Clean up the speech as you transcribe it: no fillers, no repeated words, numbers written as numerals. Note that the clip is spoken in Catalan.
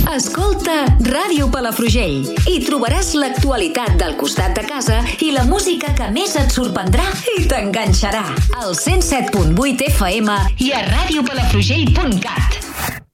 Escolta Ràdio Palafrugell i trobaràs l'actualitat del costat de casa i la música que més et sorprendrà i t'enganxarà. Al 107.8 FM i a radiopalafrugell.cat.